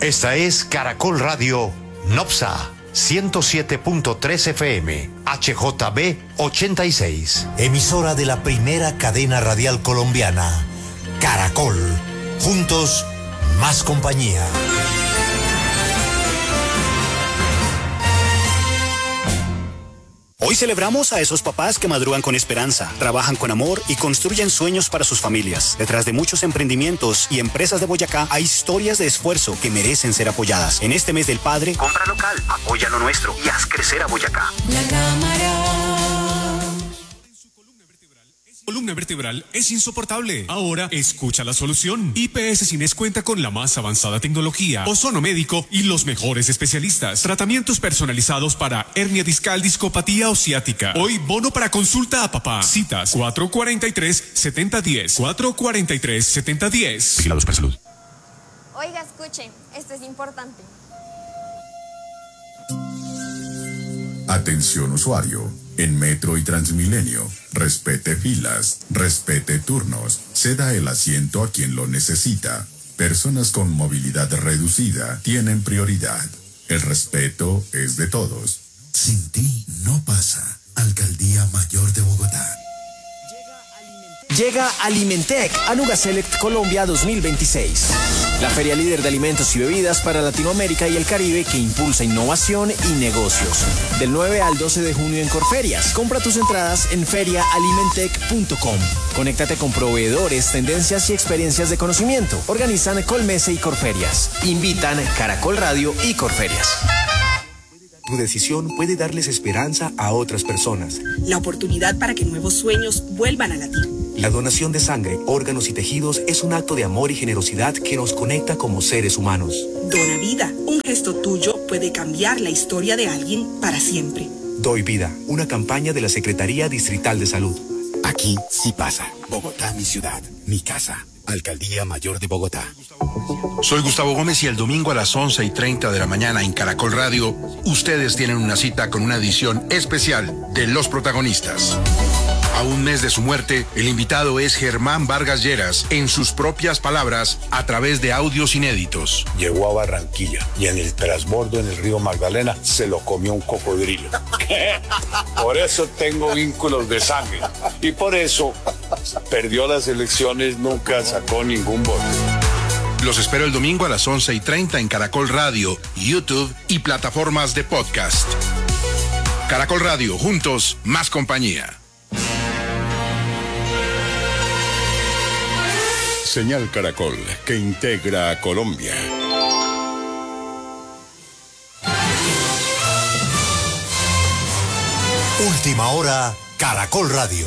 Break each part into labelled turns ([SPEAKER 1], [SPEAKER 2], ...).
[SPEAKER 1] Esta es Caracol Radio Nopsa 107.3 FM, HJB 86. Emisora de la primera cadena radial colombiana, Caracol. Juntos, más compañía.
[SPEAKER 2] Hoy celebramos a esos papás que madrugan con esperanza, trabajan con amor y construyen sueños para sus familias. Detrás de muchos emprendimientos y empresas de Boyacá hay historias de esfuerzo que merecen ser apoyadas. En este mes del padre, compra local, apoya lo nuestro y haz crecer a Boyacá.
[SPEAKER 3] La Cámara.
[SPEAKER 4] Columna vertebral es insoportable. Ahora escucha la solución. IPS Cines cuenta con la más avanzada tecnología, ozono médico y los mejores especialistas. Tratamientos personalizados para hernia discal, discopatía o ciática. Hoy bono para consulta a papá. Citas 443-7010. 443-7010. Vigilados para salud.
[SPEAKER 5] Oiga, escuchen, esto es importante.
[SPEAKER 6] Atención usuario, en Metro y Transmilenio, respete filas, respete turnos, ceda el asiento a quien lo necesita. Personas con movilidad reducida tienen prioridad. El respeto es de todos.
[SPEAKER 7] Sin ti no pasa. Alcaldía Mayor de Bogotá.
[SPEAKER 8] Llega Alimentec a Nuga Select Colombia 2026. La feria líder de alimentos y bebidas para Latinoamérica y el Caribe que impulsa innovación y negocios. Del 9 al 12 de junio en Corferias. Compra tus entradas en feriaalimentec.com. Conéctate con proveedores, tendencias y experiencias de conocimiento. Organizan Colmese y Corferias. Invitan Caracol Radio y Corferias.
[SPEAKER 9] Tu decisión puede darles esperanza a otras personas.
[SPEAKER 10] La oportunidad para que nuevos sueños vuelvan a latir.
[SPEAKER 9] La donación de sangre, órganos y tejidos es un acto de amor y generosidad que nos conecta como seres humanos.
[SPEAKER 10] Dona vida. Un gesto tuyo puede cambiar la historia de alguien para siempre.
[SPEAKER 9] Doy vida. Una campaña de la Secretaría Distrital de Salud.
[SPEAKER 7] Aquí sí pasa. Bogotá, mi ciudad, mi casa. Alcaldía Mayor de Bogotá.
[SPEAKER 11] Soy Gustavo Gómez y el domingo a las 11:30 de la mañana en Caracol Radio, ustedes tienen una cita con una edición especial de Los Protagonistas. A un mes de su muerte, el invitado es Germán Vargas Lleras, en sus propias palabras, a través de audios inéditos.
[SPEAKER 12] Llegó a Barranquilla y en el transbordo en el río Magdalena se lo comió un cocodrilo. Por eso tengo vínculos de sangre y por eso perdió las elecciones, nunca sacó ningún voto.
[SPEAKER 11] Los espero el domingo a las 11:30 en Caracol Radio, YouTube y plataformas de podcast. Caracol Radio, juntos, más compañía.
[SPEAKER 6] Señal Caracol, que integra a Colombia.
[SPEAKER 1] Última hora, Caracol Radio.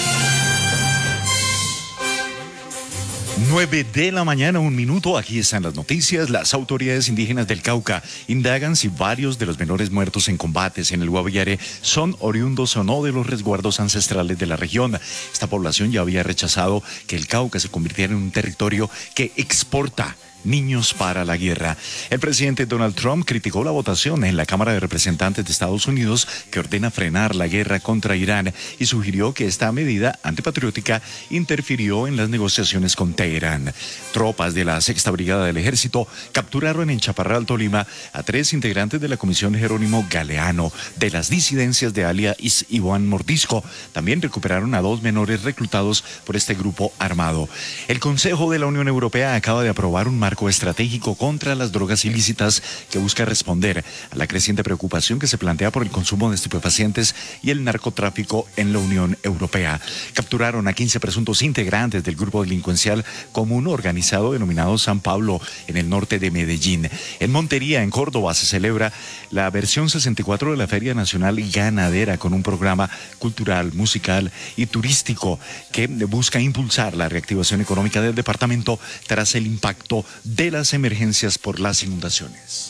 [SPEAKER 13] 9 de la mañana, 1 minuto. Aquí están las noticias. Las autoridades indígenas del Cauca indagan si varios de los menores muertos en combates en el Guaviare son oriundos o no de los resguardos ancestrales de la región. Esta población ya había rechazado que el Cauca se convirtiera en un territorio que exporta niños para la guerra. El presidente Donald Trump criticó la votación en la Cámara de Representantes de Estados Unidos que ordena frenar la guerra contra Irán y sugirió que esta medida antipatriótica interfirió en las negociaciones con Teherán. Tropas de la 6ª Brigada del Ejército capturaron en Chaparral, Tolima, a 3 integrantes de la Comisión Jerónimo Galeano de las disidencias de alias Iván Mordisco. También recuperaron a 2 menores reclutados por este grupo armado. El Consejo de la Unión Europea acaba de aprobar un marco estratégico contra las drogas ilícitas que busca responder a la creciente preocupación que se plantea por el consumo de estupefacientes y el narcotráfico en la Unión Europea. Capturaron a 15 presuntos integrantes del grupo delincuencial común organizado denominado San Pablo en el norte de Medellín. En Montería, en Córdoba, se celebra la versión 64 de la Feria Nacional Ganadera con un programa cultural, musical y turístico que busca impulsar la reactivación económica del departamento tras el impacto de las emergencias por las inundaciones.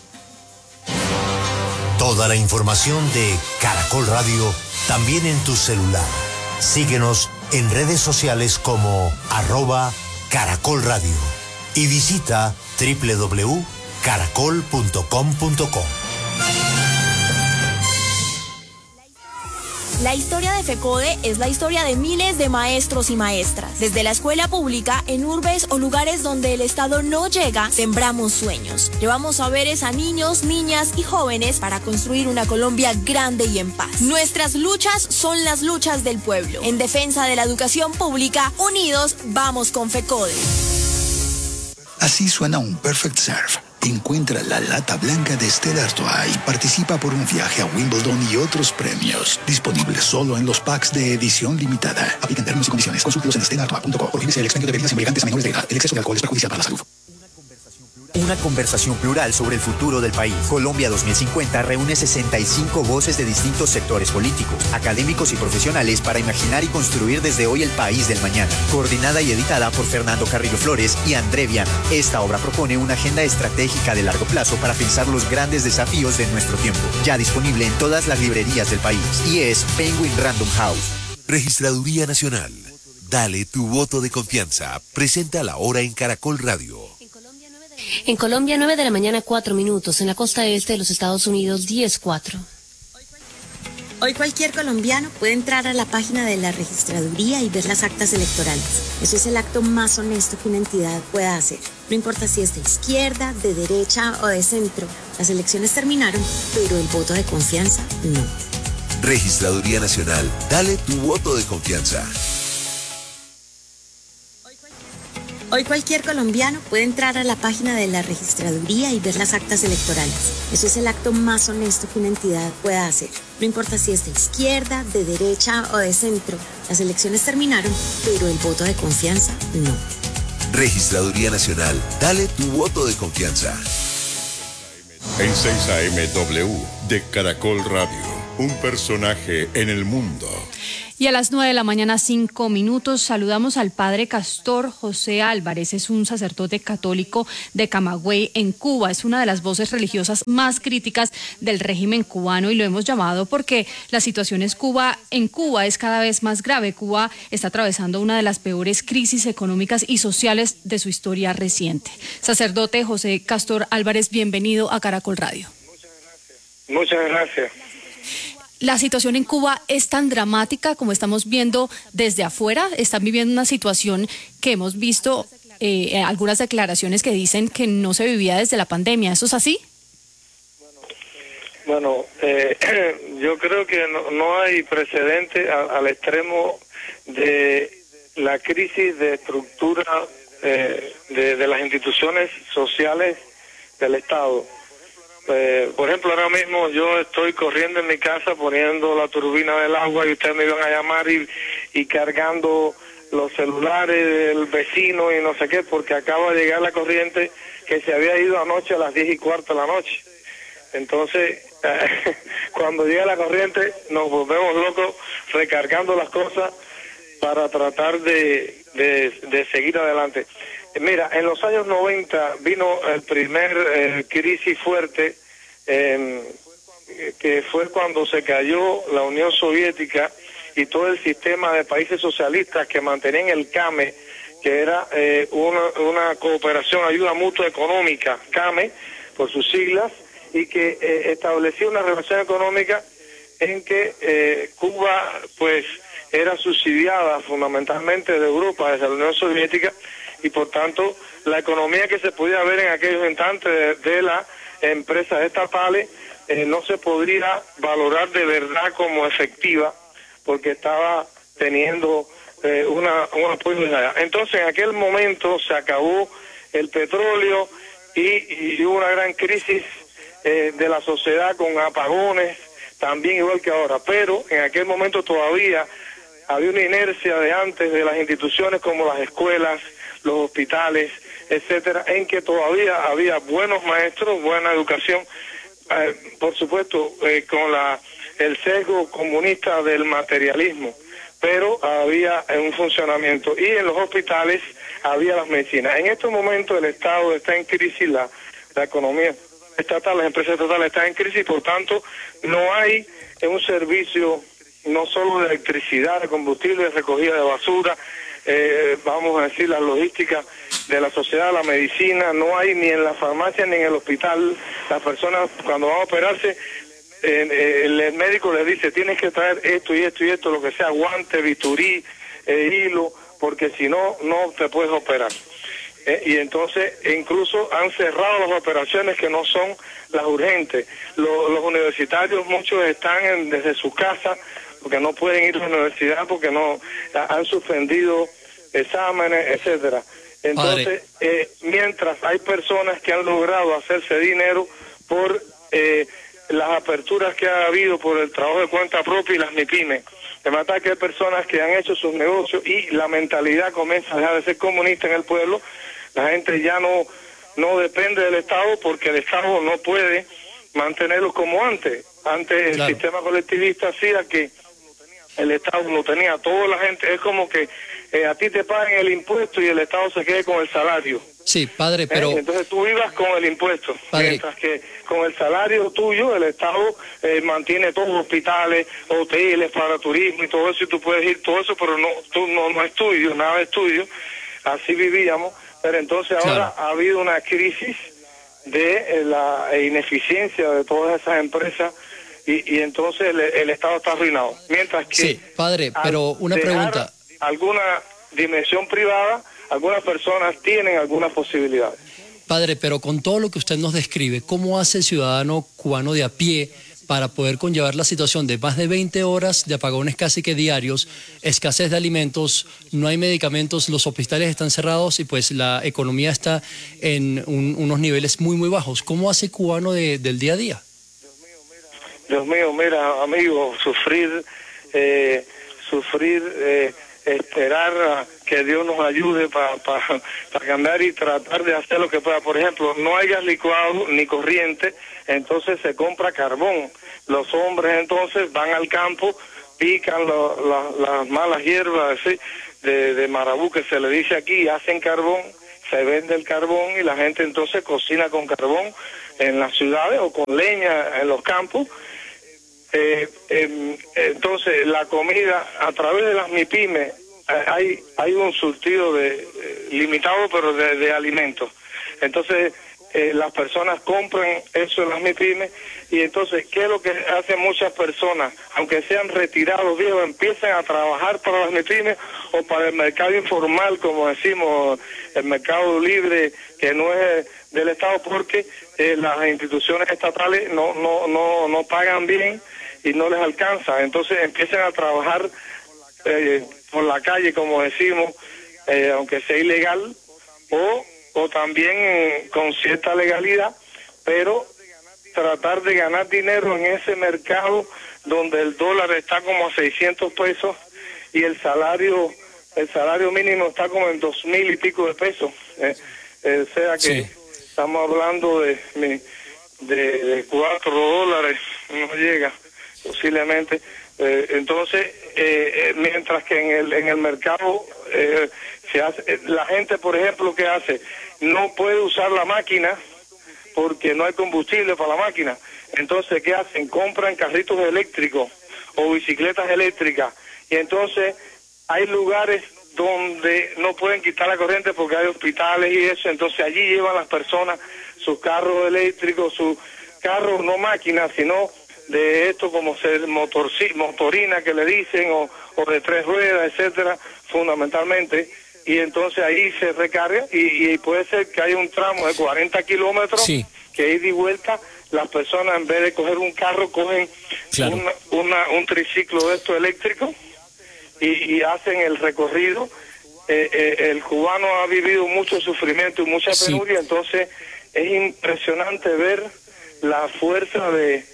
[SPEAKER 1] Toda la información de Caracol Radio también en tu celular. Síguenos en redes sociales como @Caracol Radio y visita www.caracol.com.co.
[SPEAKER 3] La historia de FECODE es la historia de miles de maestros y maestras. Desde la escuela pública, en urbes o lugares donde el Estado no llega, sembramos sueños. Llevamos saberes a niños, niñas y jóvenes para construir una Colombia grande y en paz. Nuestras luchas son las luchas del pueblo. En defensa de la educación pública, unidos vamos con FECODE.
[SPEAKER 14] Así suena un Perfect Serve. Encuentra la lata blanca de Stella Artois y participa por un viaje a Wimbledon y otros premios. Disponible solo en los packs de edición limitada. Aplican términos y condiciones. Consúltelos en stellartois.com. Prohíbese el expendio de bebidas embriagantes a menores de edad. El exceso de alcohol es perjudicial para la salud.
[SPEAKER 15] Una conversación plural sobre el futuro del país. Colombia 2050 reúne 65 voces de distintos sectores políticos, académicos y profesionales para imaginar y construir desde hoy el país del mañana. Coordinada y editada por Fernando Carrillo Flores y André Viana. Esta obra propone una agenda estratégica de largo plazo para pensar los grandes desafíos de nuestro tiempo. Ya disponible en todas las librerías del país. Y es Penguin Random House.
[SPEAKER 16] Registraduría Nacional. Dale tu voto de confianza. Presenta la hora en Caracol Radio.
[SPEAKER 17] En Colombia, 9 de la mañana, 4 minutos. En la costa este de los Estados Unidos, 10:04.
[SPEAKER 18] Hoy cualquier colombiano puede entrar a la página de la registraduría y ver las actas electorales. Eso es el acto más honesto que una entidad pueda hacer. No importa si es de izquierda, de derecha o de centro. Las elecciones terminaron, pero el voto de confianza no.
[SPEAKER 16] Registraduría Nacional. Dale tu voto de confianza.
[SPEAKER 18] Hoy cualquier colombiano puede entrar a la página de la registraduría y ver las actas electorales. Eso es el acto más honesto que una entidad pueda hacer. No importa si es de izquierda, de derecha o de centro. Las elecciones terminaron, pero el voto de confianza no.
[SPEAKER 16] Registraduría Nacional. Dale tu voto de confianza.
[SPEAKER 6] En 6am de Caracol Radio. Un personaje en el mundo.
[SPEAKER 19] Y a las 9 de la mañana, 5 minutos, saludamos al padre Castor José Álvarez. Es un sacerdote católico de Camagüey, en Cuba. Es una de las voces religiosas más críticas del régimen cubano y lo hemos llamado porque la situación en Cuba es cada vez más grave. Cuba está atravesando una de las peores crisis económicas y sociales de su historia reciente. Sacerdote José Castor Álvarez, bienvenido a Caracol Radio.
[SPEAKER 20] Muchas gracias.
[SPEAKER 19] La situación en Cuba es tan dramática como estamos viendo desde afuera. Están viviendo una situación que hemos visto algunas declaraciones que dicen que no se vivía desde la pandemia. ¿Eso es así?
[SPEAKER 20] Bueno, yo creo que no hay precedente al extremo de la crisis de estructura de las instituciones sociales del Estado. Por ejemplo, ahora mismo yo estoy corriendo en mi casa poniendo la turbina del agua y ustedes me iban a llamar y cargando los celulares del vecino y no sé qué, porque acaba de llegar la corriente que se había ido anoche a las 10:15 de la noche. Entonces, cuando llega la corriente nos volvemos locos recargando las cosas para tratar de seguir adelante. Mira, en los años 90 vino el primer crisis fuerte, que fue cuando se cayó la Unión Soviética y todo el sistema de países socialistas que mantenían el CAME, que era una cooperación, ayuda mutua económica, CAME, por sus siglas, y que establecía una relación económica en que Cuba, pues, era subsidiada fundamentalmente de Europa, desde la Unión Soviética, y por tanto la economía que se podía ver en aquellos instantes de las empresas estatales no se podría valorar de verdad como efectiva porque estaba teniendo un apoyo de allá. Entonces en aquel momento se acabó el petróleo y hubo una gran crisis de la sociedad con apagones, también igual que ahora, pero en aquel momento todavía había una inercia de antes de las instituciones como las escuelas, los hospitales, etcétera, en que todavía había buenos maestros, buena educación, por supuesto con el sesgo comunista del materialismo, pero había un funcionamiento y en los hospitales había las medicinas. En estos momentos el Estado está en crisis, la economía estatal, las empresas estatales están en crisis, por tanto no hay un servicio no solo de electricidad, de combustible, de recogida de basura, vamos a decir, la logística de la sociedad, la medicina, no hay ni en la farmacia ni en el hospital. Las personas cuando van a operarse el médico le dice, tienes que traer esto y esto y esto, lo que sea, guante, bisturí, hilo, porque si no, no te puedes operar. Y entonces incluso han cerrado las operaciones que no son las urgentes. Los universitarios, muchos están desde su casa, porque no pueden ir a la universidad, porque no han suspendido exámenes, etcétera. Entonces, mientras hay personas que han logrado hacerse dinero por las aperturas que ha habido por el trabajo de cuenta propia y las MIPYME. De manera que hay personas que han hecho sus negocios y la mentalidad comienza a dejar de ser comunista en el pueblo. La gente ya no depende del Estado, porque el Estado no puede mantenerlo como antes. Antes el sistema colectivista hacía que el Estado lo tenía toda la gente. Es como que a ti te pagan el impuesto y el Estado se quede con el salario.
[SPEAKER 2] Sí, padre, pero...
[SPEAKER 20] Entonces tú vivas con el impuesto,
[SPEAKER 2] padre,
[SPEAKER 20] mientras que con el salario tuyo el Estado mantiene todos los hospitales, hoteles para turismo y todo eso, y tú puedes ir todo eso, pero no es tuyo, nada es tuyo. Así vivíamos, pero entonces ahora ha habido una crisis de la ineficiencia de todas esas empresas y entonces el Estado está arruinado. Mientras que...
[SPEAKER 2] Sí, padre, pero una pregunta.
[SPEAKER 20] Alguna dimensión privada, algunas personas tienen algunas posibilidades.
[SPEAKER 2] Padre, pero con todo lo que usted nos describe, ¿cómo hace el ciudadano cubano de a pie para poder conllevar la situación de más de 20 horas de apagones casi que diarios, escasez de alimentos, no hay medicamentos, los hospitales están cerrados y pues la economía está en unos niveles muy, muy bajos? ¿Cómo hace el cubano del día a día?
[SPEAKER 20] Dios mío, mira, amigo, esperar a que Dios nos ayude para cambiar y tratar de hacer lo que pueda. Por ejemplo, no hay gas licuado ni corriente, entonces se compra carbón. Los hombres entonces van al campo, pican las malas hierbas de marabú, que se le dice aquí, hacen carbón, se vende el carbón y la gente entonces cocina con carbón en las ciudades o con leña en los campos. Entonces la comida a través de las MIPYME hay un surtido limitado, pero de alimentos. Entonces las personas compran eso en las MIPYME y entonces ¿qué es lo que hacen muchas personas? Aunque sean retirados viejos, empiezan a trabajar para las MIPYME o para el mercado informal, como decimos, el mercado libre, que no es del Estado, porque las instituciones estatales no pagan bien y no les alcanza. Entonces empiezan a trabajar por la calle, como decimos, aunque sea ilegal, o también con cierta legalidad, pero tratar de ganar dinero en ese mercado donde el dólar está como a 600 pesos y el salario mínimo está como en 2,000 y pico de pesos. O sea que estamos hablando de $4, no llega posiblemente. Entonces mientras que en el mercado se hace, la gente, por ejemplo, ¿qué hace? No puede usar la máquina porque no hay combustible para la máquina. Entonces, ¿qué hacen? Compran carritos eléctricos o bicicletas eléctricas, y entonces hay lugares donde no pueden quitar la corriente porque hay hospitales y eso. Entonces allí llevan las personas sus carros eléctricos, sus carros, no máquinas, sino de esto como ser motorina que le dicen, o de 3 ruedas, etcétera, fundamentalmente. Y entonces ahí se recarga y puede ser que haya un tramo de 40 kilómetros que ida y vuelta, las personas en vez de coger un carro cogen un triciclo de estos eléctricos y hacen el recorrido. El cubano ha vivido mucho sufrimiento y mucha penuria, entonces es impresionante ver la fuerza de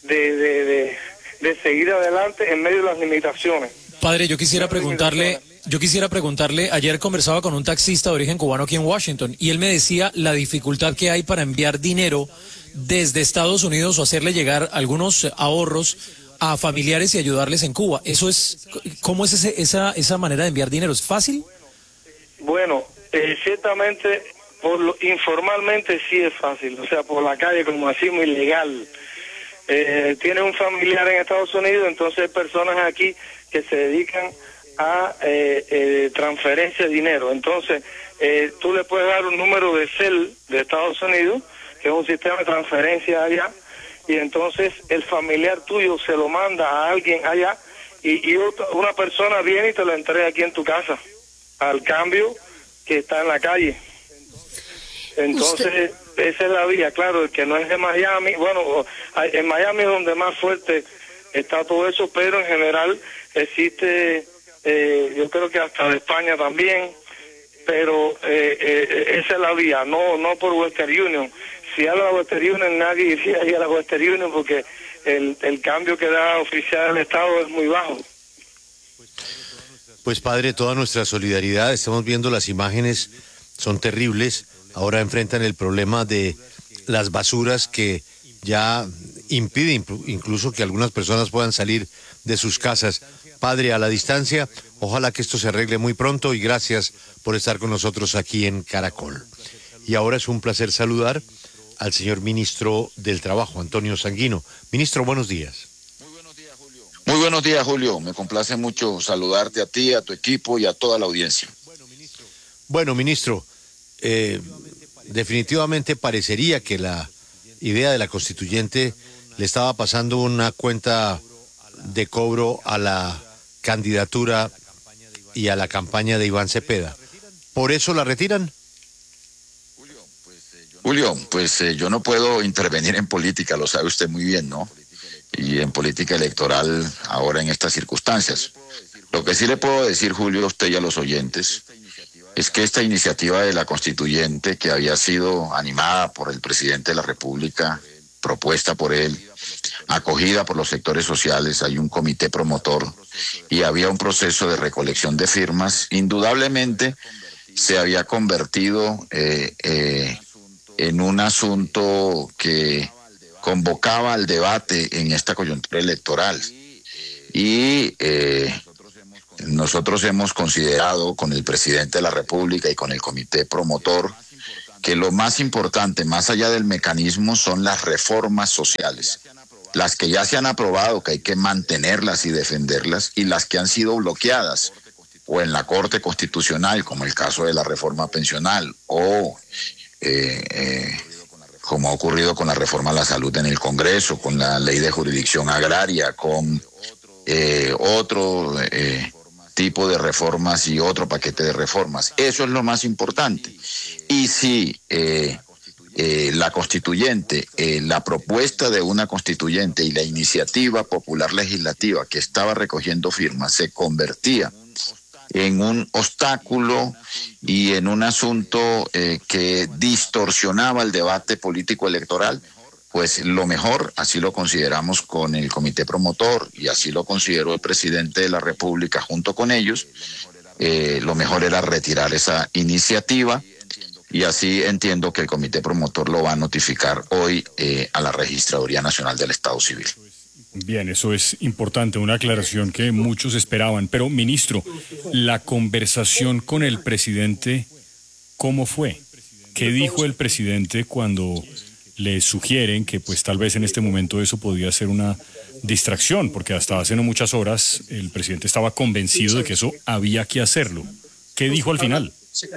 [SPEAKER 20] seguir adelante en medio de las limitaciones.
[SPEAKER 2] Padre, yo quisiera preguntarle, ayer conversaba con un taxista de origen cubano aquí en Washington y él me decía la dificultad que hay para enviar dinero desde Estados Unidos o hacerle llegar algunos ahorros a familiares y ayudarles en Cuba. Eso es, ¿cómo es esa manera de enviar dinero? ¿Es fácil?
[SPEAKER 20] Bueno, ciertamente informalmente sí es fácil, o sea, por la calle, como decimos, ilegal. Tiene un familiar en Estados Unidos, entonces hay personas aquí que se dedican a transferencia de dinero. Entonces tú le puedes dar un número de CEL de Estados Unidos, que es un sistema de transferencia allá, y entonces el familiar tuyo se lo manda a alguien allá y una persona viene y te lo entrega aquí en tu casa, al cambio que está en la calle. Entonces, esa es la vía, claro, el que no es de Miami, bueno, en Miami es donde más fuerte está todo eso, pero en general existe, yo creo que hasta de España también, pero esa es la vía, no por Western Union. Si habla de Western Union, nadie iría a la Western Union porque el cambio que da oficial del Estado es muy bajo.
[SPEAKER 1] Pues padre, toda nuestra solidaridad, estamos viendo las imágenes, son terribles, ahora enfrentan el problema de las basuras que ya impiden incluso que algunas personas puedan salir de sus casas. Padre, a la distancia, ojalá que esto se arregle muy pronto y gracias por estar con nosotros aquí en Caracol. Y ahora es un placer saludar al señor ministro del Trabajo, Antonio Sanguino. Ministro, buenos días.
[SPEAKER 21] Muy buenos días, Julio. Me complace mucho saludarte a ti, a tu equipo y a toda la audiencia.
[SPEAKER 1] Bueno, ministro, definitivamente parecería que la idea de la constituyente le estaba pasando una cuenta de cobro a la candidatura y a la campaña de Iván Cepeda. ¿Por eso la retiran?
[SPEAKER 21] Julio, pues yo no puedo intervenir en política, lo sabe usted muy bien, ¿no? Y en política electoral ahora en estas circunstancias. Lo que sí le puedo decir, Julio, a usted y a los oyentes, es que esta iniciativa de la constituyente, que había sido animada por el presidente de la República, propuesta por él, acogida por los sectores sociales, hay un comité promotor y había un proceso de recolección de firmas, indudablemente se había convertido en un asunto que convocaba al debate en esta coyuntura electoral. Y nosotros hemos considerado con el presidente de la República y con el comité promotor que lo más importante, más allá del mecanismo, son las reformas sociales. Las que ya se han aprobado, que hay que mantenerlas y defenderlas, y las que han sido bloqueadas, o en la Corte Constitucional, como el caso de la reforma pensional, o como ha ocurrido con la reforma a la salud en el Congreso, con la ley de jurisdicción agraria, con otro tipo de reformas y otro paquete de reformas. Eso es lo más importante. Y si la constituyente, la propuesta de una constituyente y la iniciativa popular legislativa que estaba recogiendo firmas se convertía en un obstáculo y en un asunto que distorsionaba el debate político electoral, pues lo mejor, así lo consideramos con el comité promotor y así lo consideró el presidente de la República junto con ellos, lo mejor era retirar esa iniciativa y así entiendo que el comité promotor lo va a notificar hoy a la Registraduría Nacional del Estado Civil.
[SPEAKER 22] Bien, eso es importante, una aclaración que muchos esperaban. Pero, ministro, la conversación con el presidente, ¿cómo fue? ¿Qué dijo el presidente cuando le sugieren que pues tal vez en este momento eso podía ser una distracción? Porque hasta hace no muchas horas el presidente estaba convencido de que eso había que hacerlo. ¿Qué dijo al final?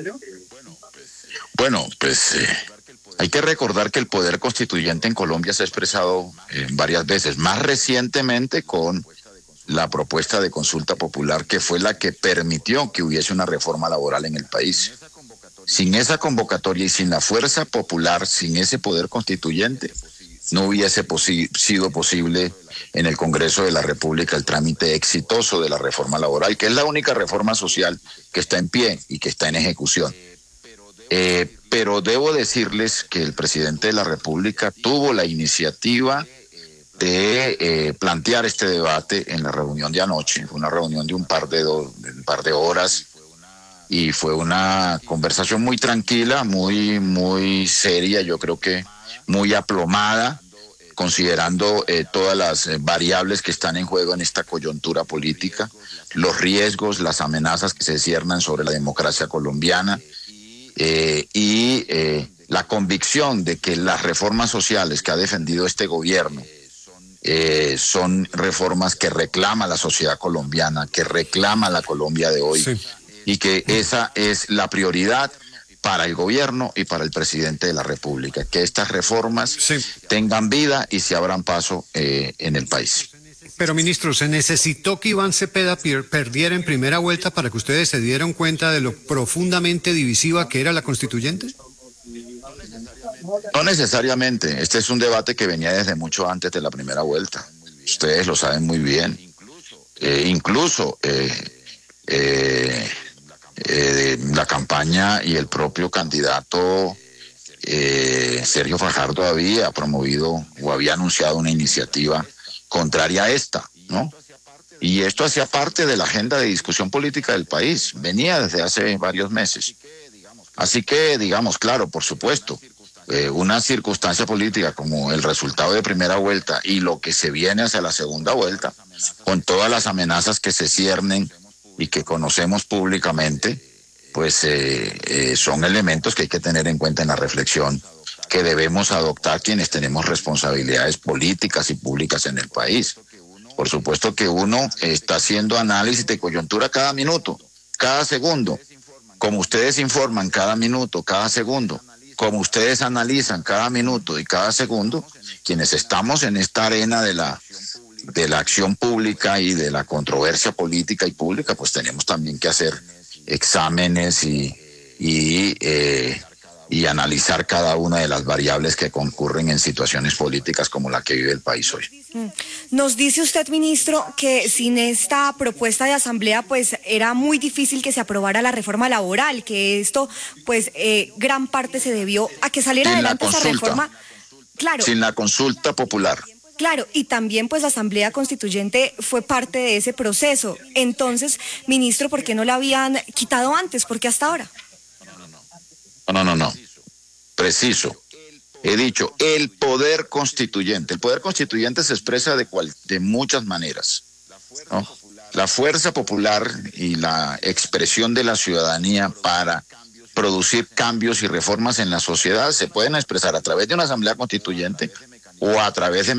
[SPEAKER 21] Bueno, pues hay que recordar que el poder constituyente en Colombia se ha expresado varias veces, más recientemente con la propuesta de consulta popular, que fue la que permitió que hubiese una reforma laboral en el país. Sin esa convocatoria y sin la fuerza popular, sin ese poder constituyente, no hubiese sido posible en el Congreso de la República el trámite exitoso de la reforma laboral, que es la única reforma social que está en pie y que está en ejecución. Pero debo decirles que el presidente de la República tuvo la iniciativa de plantear este debate en la reunión de anoche. Fue una reunión de un par de horas y fue una conversación muy tranquila, muy seria, yo creo que muy aplomada, considerando todas las variables que están en juego en esta coyuntura política, los riesgos, las amenazas que se ciernan sobre la democracia colombiana, y la convicción de que las reformas sociales que ha defendido este gobierno son reformas que reclama la sociedad colombiana, que reclama la Colombia de hoy, sí, y que esa es la prioridad para el gobierno y para el presidente de la República, que estas reformas tengan vida y se abran paso en el país.
[SPEAKER 4] Pero, ministro, ¿se necesitó que Iván Cepeda perdiera en primera vuelta para que ustedes se dieran cuenta de lo profundamente divisiva que era la constituyente?
[SPEAKER 21] No necesariamente. Este es un debate que venía desde mucho antes de la primera vuelta. Ustedes lo saben muy bien. Incluso la campaña y el propio candidato Sergio Fajardo había promovido o había anunciado una iniciativa contraria a esta, ¿no? Y esto hacía parte de la agenda de discusión política del país, venía desde hace varios meses. Así que, digamos, claro, por supuesto, una circunstancia política como el resultado de primera vuelta y lo que se viene hacia la segunda vuelta, con todas las amenazas que se ciernen y que conocemos públicamente, pues son elementos que hay que tener en cuenta en la reflexión que debemos adoptar quienes tenemos responsabilidades políticas y públicas en el país. Por supuesto que uno está haciendo análisis de coyuntura cada minuto, cada segundo, como ustedes informan cada minuto, cada segundo, como ustedes analizan cada minuto y cada segundo, quienes estamos en esta arena de la acción pública y de la controversia política y pública, pues tenemos también que hacer exámenes y analizar cada una de las variables que concurren en situaciones políticas como la que vive el país hoy.
[SPEAKER 5] Nos dice usted, ministro, que sin esta propuesta de asamblea pues era muy difícil que se aprobara la reforma laboral, que esto pues gran parte se debió a que saliera adelante esa reforma. Claro.
[SPEAKER 21] Sin la consulta popular.
[SPEAKER 5] Claro, y también pues la Asamblea Constituyente fue parte de ese proceso. Entonces, ministro, ¿por qué no la habían quitado antes? ¿Por qué hasta ahora?
[SPEAKER 21] No. Preciso. He dicho, el poder constituyente. El poder constituyente se expresa de muchas maneras, ¿no? La fuerza popular y la expresión de la ciudadanía para producir cambios y reformas en la sociedad se pueden expresar a través de una asamblea constituyente o a través de